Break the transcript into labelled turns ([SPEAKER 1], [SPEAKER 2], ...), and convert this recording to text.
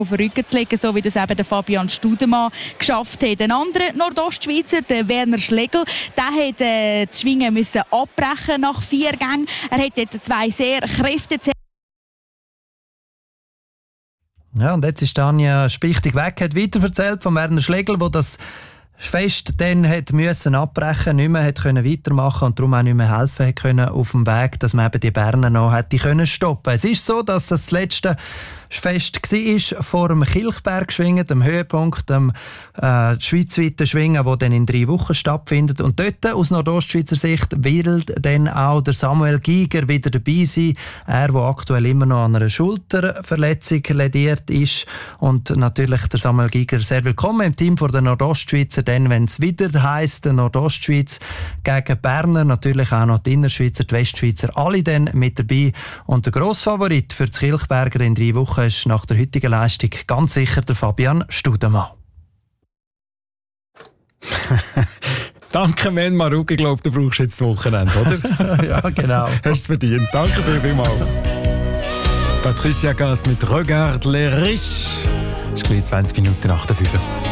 [SPEAKER 1] auf den Rücken zu legen, so wie das eben der Fabian Studemann geschafft hat. Ein anderer Nordostschweizer, der Werner Schlegel, der hat das Schwingen müssen abbrechen nach 4 Gängen. Er hat dort 2 sehr kräftige.
[SPEAKER 2] Ja, und jetzt ist Tanja Spichtig weg, hat weiterverzählt von Werner Schlegel, der das Fest dann hat müssen abbrechen, nicht mehr hat können weitermachen und darum auch nicht mehr helfen hat können auf dem Weg, dass man eben die Berner noch hätte können stoppen. Es ist so, dass das letzte Fest war vor dem Kilchberg-Schwingen, dem Höhepunkt, dem schweizweiten Schwingen, das dann in 3 Wochen stattfindet. Und dort, aus Nordostschweizer Sicht, wird dann auch der Samuel Giger wieder dabei sein. Er, der aktuell immer noch an einer Schulterverletzung lediert ist. Und natürlich der Samuel Giger sehr willkommen im Team der Nordostschweizer, dann, wenn es wieder heisst, der Nordostschweiz gegen Berner, natürlich auch noch die Innerschweizer, die Westschweizer, alle dann mit dabei. Und der Grossfavorit für die Kilchberger in 3 Wochen ist nach der heutigen Leistung ganz sicher der Fabian Studemann.
[SPEAKER 3] Danke, Men Maruk. Ich glaube, du brauchst jetzt das Wochenende, oder?
[SPEAKER 2] Ja, genau.
[SPEAKER 3] Hast du es verdient. Danke vielmals. Patricia Gass mit «Regarde les riches». Es ist gleich 20 Minuten nach der 5.